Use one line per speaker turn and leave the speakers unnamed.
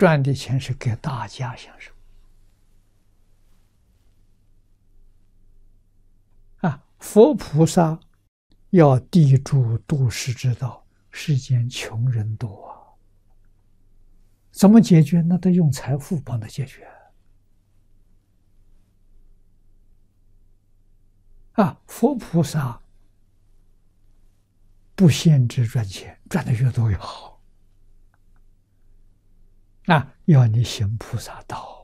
赚的钱是给大家享受啊！佛菩萨要地主度世之道，世间穷人多啊，怎么解决？那得用财富帮他解决啊！佛菩萨不限制赚钱，赚的越多越好啊！要你行菩萨道。